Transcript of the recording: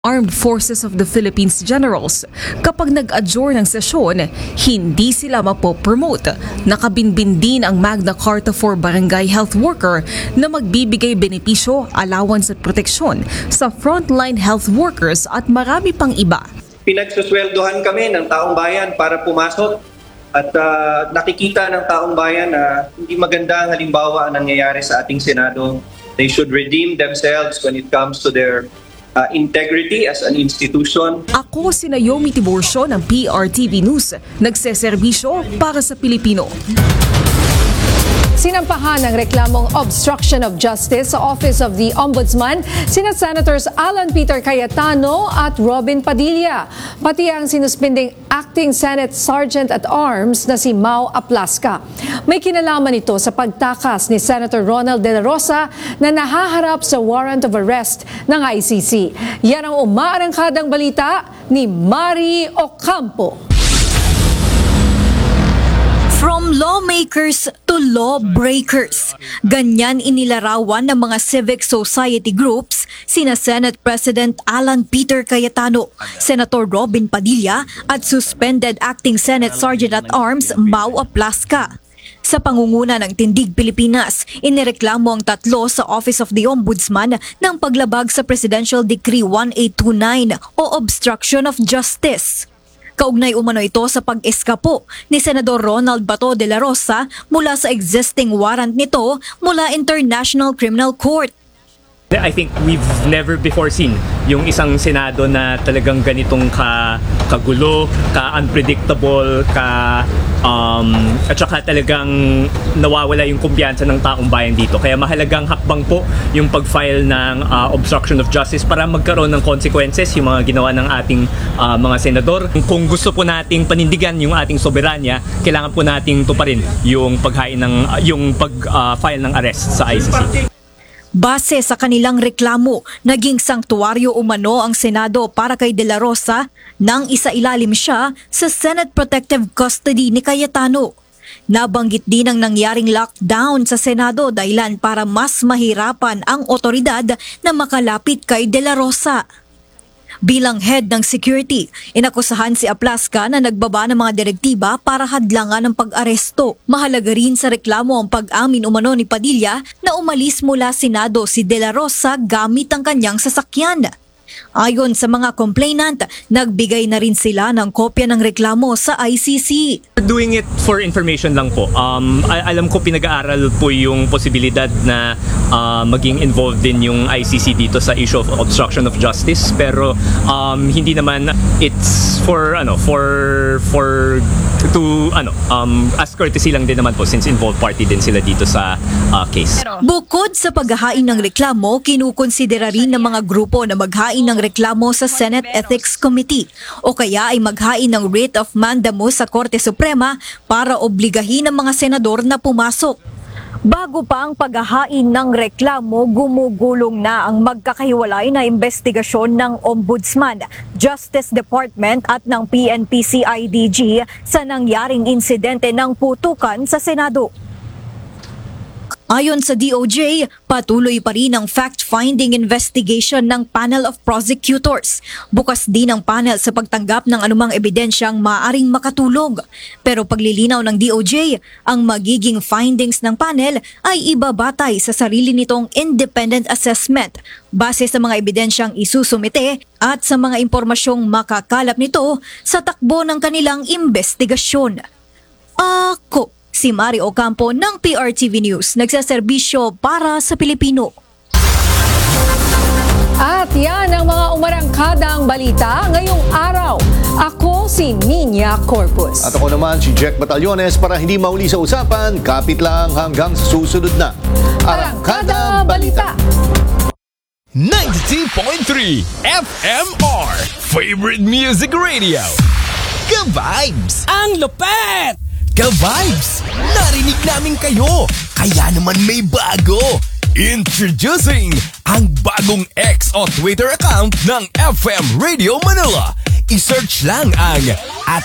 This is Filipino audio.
Armed Forces of the Philippines Generals. Kapag nag-adjourn ng sesyon, hindi sila mapopromote. Nakabinbin din ang Magna Carta for Barangay Health Worker na magbibigay benepisyo, allowance at proteksyon sa frontline health workers at marami pang iba. Pinagsusweldohan kami ng taong bayan para pumasok at nakikita ng taong bayan na hindi maganda ang halimbawa ang nangyayari sa ating Senado. They should redeem themselves when it comes to their integrity as an institution. Ako si Naomi Tiburcio ng PRTV News, nagseserbisyo para sa Pilipino. Sinampahan ng reklamong obstruction of justice sa Office of the Ombudsman sina Senators Alan Peter Cayetano at Robin Padilla, pati ang sinuspending Acting Senate Sergeant-at-Arms na si Mau Aplasca. May kinalaman ito sa pagtakas ni Senator Ronald De La Rosa na nahaharap sa warrant of arrest ng ICC. Yan ang umaarangkadang balita ni Mari Ocampo. From lawmakers to lawbreakers. Ganyan inilarawan ng mga civic society groups sina Senate President Alan Peter Cayetano, Senator Robin Padilla at suspended Acting Senate Sergeant-at-Arms Mau Aplasca. Sa pangunguna ng Tindig Pilipinas, inireklamo ang tatlo sa Office of the Ombudsman ng paglabag sa Presidential Decree 1829 o obstruction of justice. Kaugnay umano ito sa pag-eskapo ni Senador Ronald Bato de la Rosa mula sa existing warrant nito mula International Criminal Court. I think we've never before seen yung isang Senado na talagang ganitong kagulo, ka-unpredictable, at saka talagang nawawala yung kumpiyansa ng taong bayan dito. Kaya mahalagang hakbang po yung pag-file ng obstruction of justice para magkaroon ng consequences yung mga ginawa ng ating mga senador. Kung gusto po nating panindigan yung ating soberanya, kailangan po nating tuparin yung pag-file ng arrest sa ICC. Base sa kanilang reklamo, naging sanktuaryo umano ang Senado para kay De La Rosa nang isailalim siya sa Senate Protective Custody ni Cayetano. Nabanggit din ang nangyaring lockdown sa Senado dahilan para mas mahirapan ang otoridad na makalapit kay De La Rosa. Bilang head ng security, inakusahan si Aplasca na nagbaba ng mga direktiba para hadlangan ang pag-aresto. Mahalaga rin sa reklamo ang pag-amin umano ni Padilla na umalis mula Senado si De La Rosa gamit ang kanyang sasakyan. Ayon sa mga complainant, nagbigay na rin sila ng kopya ng reklamo sa ICC. Doing it for information lang po. Alam ko pinag-aaral po yung posibilidad na maging involved din yung ICC dito sa issue of obstruction of justice, pero hindi naman it's as courtesy lang din naman po since involved party din sila dito sa case. Bukod sa paghahain ng reklamo, kinukonsidera rin ng mga grupo na maghain ng reklamo sa Senate Ethics Committee o kaya ay maghain ng writ of mandamus sa Korte Suprema para obligahin ang mga senador na pumasok. Bago pa ang paghahain ng reklamo, gumugulong na ang magkakahiwalay na investigasyon ng Ombudsman, Justice Department at ng PNP-CIDG sa nangyaring insidente ng putukan sa Senado. Ayon sa DOJ, patuloy pa rin ang fact-finding investigation ng panel of prosecutors. Bukas din ang panel sa pagtanggap ng anumang ebidensyang maaring makatulong. Pero paglilinaw ng DOJ, ang magiging findings ng panel ay ibabatay sa sarili nitong independent assessment base sa mga ebidensyang isusumite at sa mga impormasyong makakalap nito sa takbo ng kanilang investigasyon. Ako si Mari Ocampo ng PRTV News, nagsaserbisyo para sa Pilipino. At yan ang mga umarangkadang balita ngayong araw. Ako si Nina Corpus. At ako naman si Jack Batallones. Para hindi mauli sa usapan, kapit lang hanggang sa susunod na Arangkada Balita. 92.3 FMR Favorite Music Radio. Ka-vibes! Ang lupet! Ka-vibes! Narinig namin kayo! Kaya naman may bago! Introducing ang bagong X o Twitter account ng FM Radio Manila. I-search lang ang